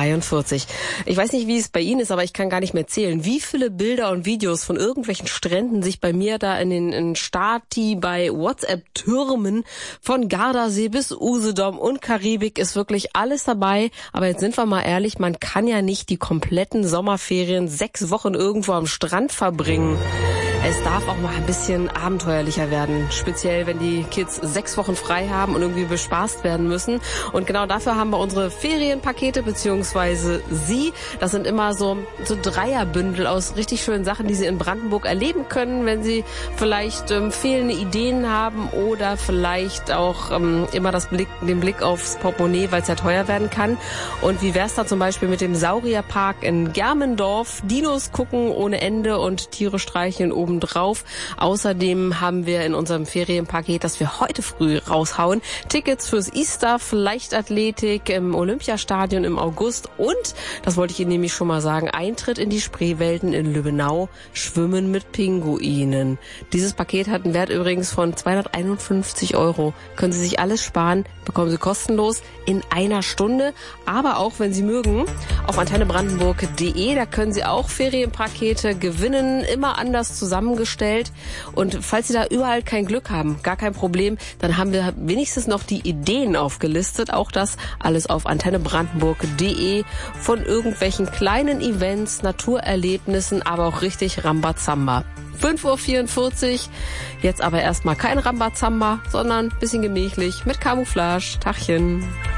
43. Ich weiß nicht, wie es bei Ihnen ist, aber ich kann gar nicht mehr zählen, wie viele Bilder und Videos von irgendwelchen Stränden sich bei mir da in Stati bei WhatsApp türmen. Von Gardasee bis Usedom und Karibik ist wirklich alles dabei. Aber jetzt sind wir mal ehrlich, man kann ja nicht die kompletten Sommerferien 6 Wochen irgendwo am Strand verbringen. Es darf auch mal ein bisschen abenteuerlicher werden, speziell wenn die Kids 6 Wochen frei haben und irgendwie bespaßt werden müssen. Und genau dafür haben wir unsere Ferienpakete, beziehungsweise Sie. Das sind immer so Dreierbündel aus richtig schönen Sachen, die Sie in Brandenburg erleben können, wenn Sie vielleicht fehlende Ideen haben oder vielleicht auch immer den Blick aufs Portemonnaie, weil es ja teuer werden kann. Und wie wär's da zum Beispiel mit dem Saurierpark in Germendorf? Dinos gucken ohne Ende und Tiere streicheln oben drauf. Außerdem haben wir in unserem Ferienpaket, das wir heute früh raushauen, Tickets fürs Easter, Leichtathletik im Olympiastadion im August und, das wollte ich Ihnen nämlich schon mal sagen, Eintritt in die Spreewelten in Lübbenau, Schwimmen mit Pinguinen. Dieses Paket hat einen Wert übrigens von 251 €. Können Sie sich alles sparen, bekommen Sie kostenlos in einer Stunde, aber auch, wenn Sie mögen, auf antennebrandenburg.de, da können Sie auch Ferienpakete gewinnen, immer anders zusammengestellt. Und falls Sie da überall kein Glück haben, gar kein Problem, dann haben wir wenigstens noch die Ideen aufgelistet. Auch das alles auf antennebrandenburg.de von irgendwelchen kleinen Events, Naturerlebnissen, aber auch richtig Rambazamba. 5:44 Uhr, jetzt aber erstmal kein Rambazamba, sondern ein bisschen gemächlich mit Camouflage. Tachchen.